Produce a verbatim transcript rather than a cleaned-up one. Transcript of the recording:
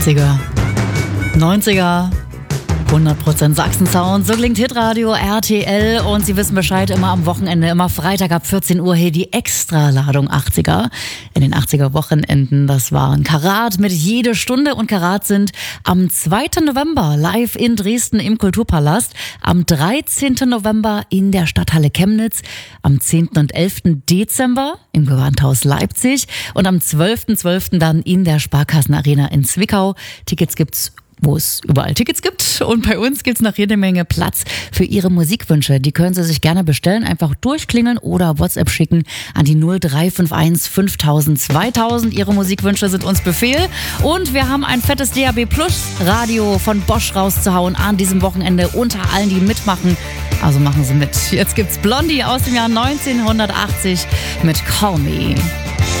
achtziger, neunziger, hundert Prozent Sachsen-Sound. So klingt Hitradio R T L und Sie wissen Bescheid, immer am Wochenende, immer Freitag ab vierzehn Uhr hier die Extraladung achtziger. In den achtziger Wochenenden, das waren Karat mit Jede Stunde und Karat sind am zweiten November live in Dresden im Kulturpalast, am dreizehnten November in der Stadthalle Chemnitz, am zehnten und elften Dezember im Gewandhaus Leipzig und am zwölften zwölften dann in der Sparkassenarena in Zwickau. Tickets gibt's, wo es überall Tickets gibt. Und bei uns gibt's noch jede Menge Platz für Ihre Musikwünsche. Die können Sie sich gerne bestellen, einfach durchklingeln oder WhatsApp schicken an die null drei fünf eins fünftausend zweitausend. Ihre Musikwünsche sind uns Befehl. Und wir haben ein fettes D A B Plus Radio von Bosch rauszuhauen an diesem Wochenende unter allen, die mitmachen. Also machen Sie mit. Jetzt gibt's Blondie aus dem Jahr neunzehnhundertachtzig mit Call Me.